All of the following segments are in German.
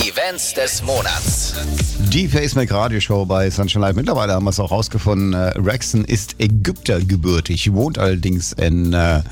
Events des Monats. Die Facemac Radioshow bei Sunshine Live. Mittlerweile haben wir es auch rausgefunden. Rexon ist Ägypter gebürtig, wohnt allerdings in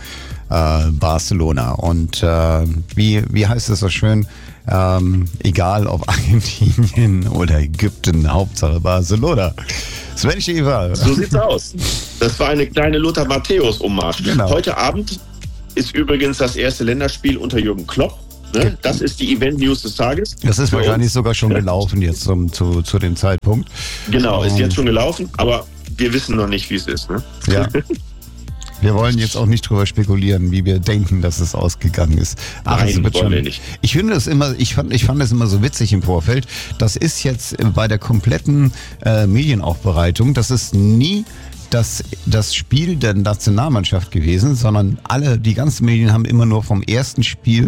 Barcelona. Und wie heißt es so schön? Egal ob Argentinien oder Ägypten, Hauptsache Barcelona. Sven Schäfer. So sieht's aus. Das war eine kleine Lothar Matthäus-Hommage. Genau. Heute Abend ist übrigens das erste Länderspiel unter Jürgen Klopp. Ne? Das ist die Event-News des Tages. Das ist wahrscheinlich sogar schon gelaufen jetzt zu dem Zeitpunkt. Genau, ist jetzt schon gelaufen, aber wir wissen noch nicht, wie es ist. Ne? Ja. Wir wollen jetzt auch nicht drüber spekulieren, wie wir denken, dass es ausgegangen ist. Nein, wollen wir nicht. Ich finde es immer, ich fand es immer so witzig im Vorfeld. Das ist jetzt bei der kompletten Medienaufbereitung, das ist nie das Spiel der Nationalmannschaft gewesen, sondern die ganzen Medien haben immer nur vom ersten Spiel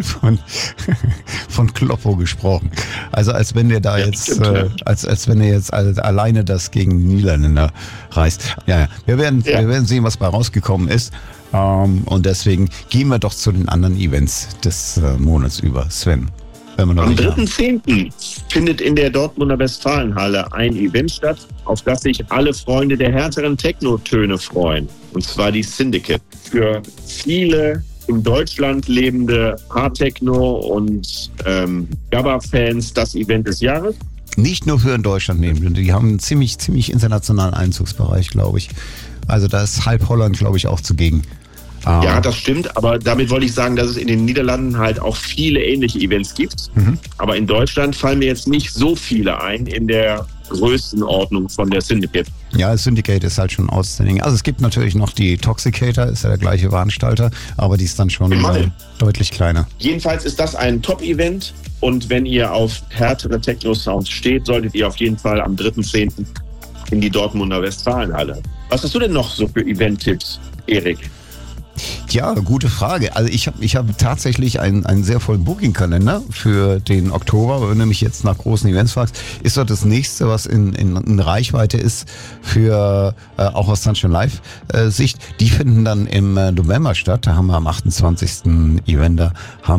von Kloppo gesprochen. Also als wenn der da jetzt, als wenn er jetzt alleine das gegen die Niederländer reißt. Ja. Wir werden sehen, was bei rausgekommen ist. Und deswegen gehen wir doch zu den anderen Events des Monats über. Sven. Am 3.10. findet in der Dortmunder Westfalenhalle ein Event statt, auf das sich alle Freunde der härteren Techno-Töne freuen. Und zwar die Syndicate. Für viele in Deutschland lebende Hardtechno und Gabba-Fans das Event des Jahres. Nicht nur für in Deutschland lebende, die haben einen ziemlich internationalen Einzugsbereich, glaube ich. Also da ist halb Holland, glaube ich, auch zugegen. Ja, das stimmt, aber damit wollte ich sagen, dass es in den Niederlanden halt auch viele ähnliche Events gibt. Aber in Deutschland fallen mir jetzt nicht so viele ein in der Größenordnung von der Syndicate. Ja, Syndicate ist halt schon outstanding. Also es gibt natürlich noch die Toxicator, ist ja der gleiche Veranstalter, aber die ist dann schon deutlich kleiner. Jedenfalls ist das ein Top-Event und wenn ihr auf härtere Techno-Sounds steht, solltet ihr auf jeden Fall am 3.10. in die Dortmunder Westfalenhalle. Was hast du denn noch so für Event-Tipps, Erik? Ja, gute Frage. Also ich hab tatsächlich einen sehr vollen Booking-Kalender für den Oktober. Wenn du mich jetzt nach großen Events fragst, ist doch das nächste, was in Reichweite ist für auch aus Sunshine Live Sicht. Die finden dann im November statt. Da haben wir am 28. November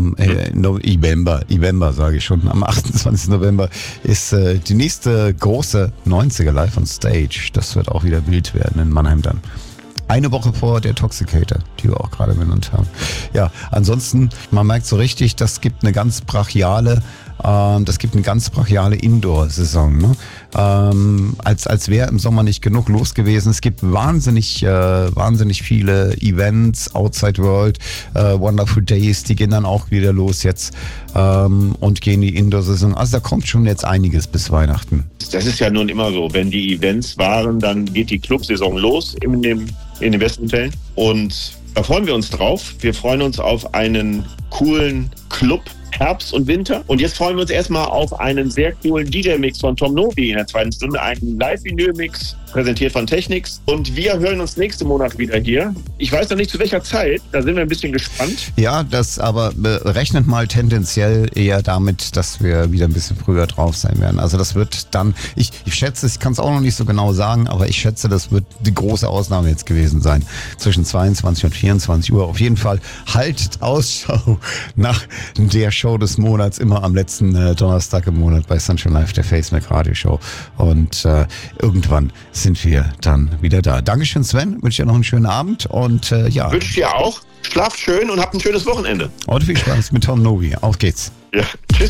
sage ich schon. Am 28. November ist die nächste große 90er Live on Stage. Das wird auch wieder wild werden in Mannheim dann. Eine Woche vor der Toxicator, die wir auch gerade benannt haben. Ja, ansonsten, man merkt so richtig, das gibt eine ganz brachiale Indoor-Saison. Ne? Als wäre im Sommer nicht genug los gewesen. Es gibt wahnsinnig viele Events, Outside World, Wonderful Days, die gehen dann auch wieder los jetzt und gehen die Indoor-Saison. Also da kommt schon jetzt einiges bis Weihnachten. Das ist ja nun immer so. Wenn die Events waren, dann geht die Clubsaison los in den Westhotels. Und da freuen wir uns drauf. Wir freuen uns auf einen coolen Club Herbst und Winter. Und jetzt freuen wir uns erstmal auf einen sehr coolen DJ-Mix von Tom Novi in der zweiten Stunde. Einen Live-Vinyl-Mix, präsentiert von Technics. Und wir hören uns nächsten Monat wieder hier. Ich weiß noch nicht, zu welcher Zeit. Da sind wir ein bisschen gespannt. Ja, das aber rechnet mal tendenziell eher damit, dass wir wieder ein bisschen früher drauf sein werden. Also das wird dann, ich schätze, ich kann es auch noch nicht so genau sagen, aber ich schätze, das wird die große Ausnahme jetzt gewesen sein. Zwischen 22 und 24 Uhr. Auf jeden Fall haltet Ausschau nach der Show des Monats, immer am letzten Donnerstag im Monat bei Sunshine Live, der Facemac Radioshow. Und irgendwann sind wir dann wieder da. Dankeschön, Sven. Wünsche dir noch einen schönen Abend und ja. Wünsche dir auch. Schlaft schön und habt ein schönes Wochenende. Und viel Spaß mit Tom Novi. Auf geht's. Ja, tschüss.